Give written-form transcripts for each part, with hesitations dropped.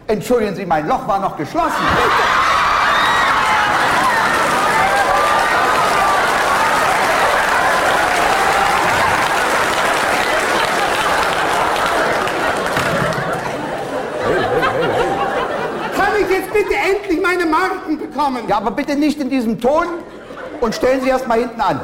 Entschuldigen Sie, mein Loch war noch geschlossen. Kann ich jetzt bitte endlich meine Marken bekommen? Ja, aber bitte nicht in diesem Ton und stellen Sie erst mal hinten an.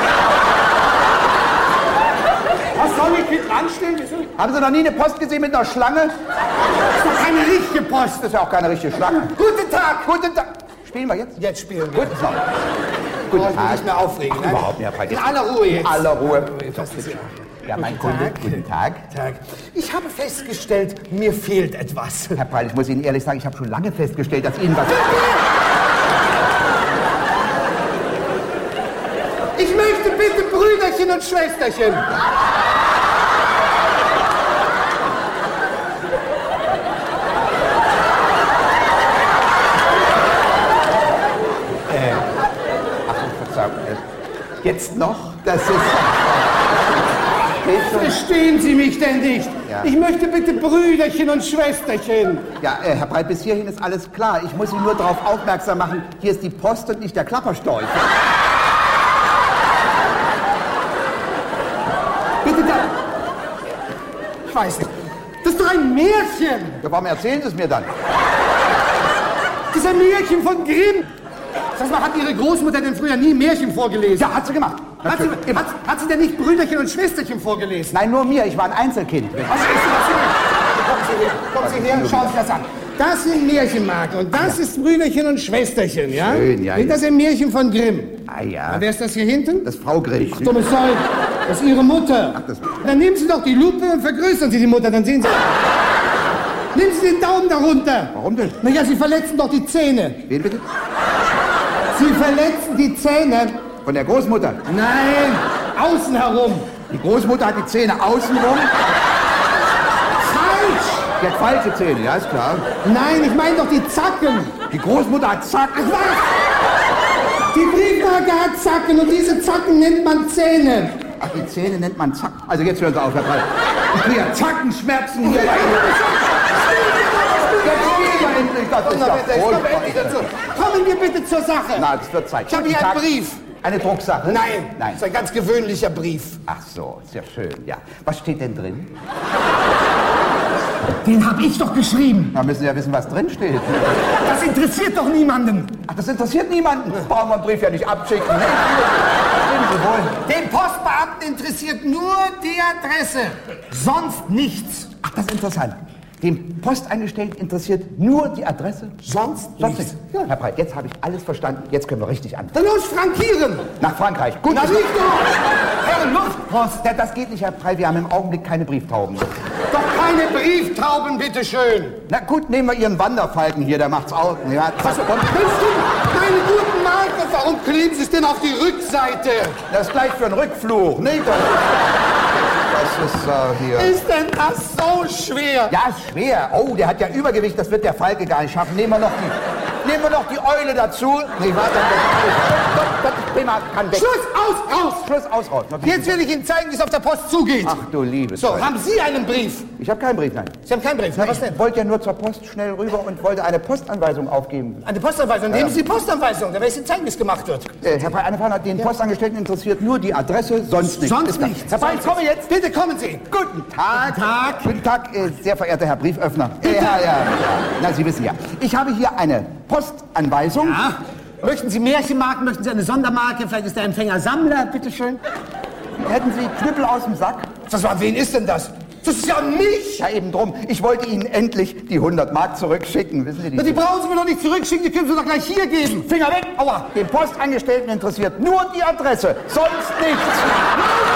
Was soll ich hinten anstellen? Haben Sie noch nie eine Post gesehen mit einer Schlange? Das ist doch keine richtige Post. Das ist ja auch keine richtige Schlange. Guten Tag. Guten Tag. Spielen wir jetzt? Jetzt spielen wir. Guten Tag. Guten Guten Tag. Tag. Nicht mehr aufregen. Nein? Überhaupt nicht, Herr Preis. In aller Ruhe jetzt. In aller Ruhe. Das ist Ja, mein Guten Kunde. Tag. Guten Tag. Tag. Ich habe festgestellt, mir fehlt etwas. Herr Preil, ich muss Ihnen ehrlich sagen, ich habe schon lange festgestellt, dass Ihnen was... Ich möchte bitte Brüderchen und Schwesterchen. Verzeihung. Jetzt noch? Das ist... Verstehen Sie mich denn nicht? Ja. Ich möchte bitte Brüderchen und Schwesterchen. Ja, Herr Preil, bis hierhin ist alles klar. Ich muss Sie nur darauf aufmerksam machen, hier ist die Post und nicht der Klapperstorch. Bitte da. Ich weiß nicht. Das ist doch ein Märchen. Ja, warum erzählen Sie es mir dann? Das ist ein Märchen von Grimm. Sag mal, hat Ihre Großmutter denn früher nie Märchen vorgelesen? Ja, hat sie gemacht. Hat sie denn nicht Brüderchen und Schwesterchen vorgelesen? Nein, nur mir. Ich war ein Einzelkind. Also, kommen Sie her und schauen Sie das an. Das sind Märchenmarken und das ist Brüderchen und Schwesterchen, ja? Schön, ja, Das ist ein Märchen von Grimm. Ah ja. Und wer ist das hier hinten? Das ist Frau Grimm. Dummes Zeug. Das ist Ihre Mutter. Ach, das- Dann nehmen Sie doch die Lupe und vergrößern Sie die Mutter, dann sehen Sie... Nehmen Sie den Daumen darunter. Warum denn? Naja, Sie verletzen doch die Zähne. Wen bitte? Sie verletzen die Zähne. Von der Großmutter. Nein, außen herum. Die Großmutter hat die Zähne außenrum. Falsch. Die hat falsche Zähne, ja, ist klar. Nein, ich meine doch die Zacken. Die Großmutter hat Zacken. Was? Die Briefmarke hat Zacken und diese Zacken nennt man Zähne. Ach, die Zähne nennt man Zacken. Also jetzt hören Sie auf, Herr Preil. Ich kriege ja Zackenschmerzen hier. Jetzt spielen wir endlich. Das ist ja furchtbar. Kommen wir bitte zur Sache. Na, es wird Zeit. Ich habe hier einen Brief. Eine Drucksache? Nein, Nein. das ist ein ganz gewöhnlicher Brief. Ach so, ist ja schön, ja. Was steht denn drin? Den habe ich doch geschrieben. Da müssen Sie ja wissen, was drin steht. Das interessiert doch niemanden. Ach, das interessiert niemanden. Brauchen wir einen Brief ja nicht abschicken. Ne? Sehen Sie wohl. Den Postbeamten interessiert nur die Adresse. Sonst nichts. Ach, das ist interessant. Dem Postangestellten interessiert nur die Adresse? Sonst nichts. Ja, Herr Breit, jetzt habe ich alles verstanden. Jetzt können wir richtig anfangen. Dann los, frankieren. Nach Frankreich. Gut. Na, nicht doch. Herr Luftpost. Ja, das geht nicht, Herr Breit. Wir haben im Augenblick keine Brieftauben. Doch keine Brieftauben, bitteschön. Na gut, nehmen wir Ihren Wanderfalken hier. Der macht's auch. Ja, Was? Meine guten Marken, warum kleben Sie es denn auf die Rückseite? das ist gleich für einen Rückflug. Nee, das ist hier... Ist denn das so schwer? Ja, ist schwer. Oh, der hat ja Übergewicht. Das wird der Falke gar nicht schaffen. Nehmen wir noch die Eule dazu. Nee, warte. Das ist prima. Kann weg. Schluss, raus. Schluss, raus. Jetzt will ich Ihnen zeigen, wie es auf der Post zugeht. Ach du liebes So, Zeug. haben Sie einen Brief? Ich habe keinen Brief, nein. Sie haben keinen Brief. Na, was denn? Ich wollte ja nur zur Post schnell rüber und wollte eine Postanweisung aufgeben. Eine Postanweisung. Nehmen Sie die Postanweisung, dann werde ich Ihnen zeigen, wie es gemacht wird. Herr Annefanner, den Postangestellten interessiert nur die Adresse, sonst nichts. Sonst Ist klar. nichts. Herr Preis, komme jetzt. Bitte kommen Sie. Guten Tag. Guten Tag. Guten Tag, sehr verehrter Herr Brieföffner. Ja. Na, Sie wissen ja. Ich habe hier eine Postanweisung. Ja. Möchten Sie Märchenmarken? Möchten Sie eine Sondermarke? Vielleicht ist der Empfänger Sammler. Bitte schön. Hätten Sie Knüppel aus dem Sack? Was war, wen ist denn das? Das ist ja mich. Ja, eben drum. Ich wollte Ihnen endlich die 100 Mark zurückschicken. Wissen Sie Na, die brauchen Sie mir doch nicht zurückschicken, die können Sie doch gleich hier geben. Finger weg! Aua! Den Postangestellten interessiert nur die Adresse, sonst nichts.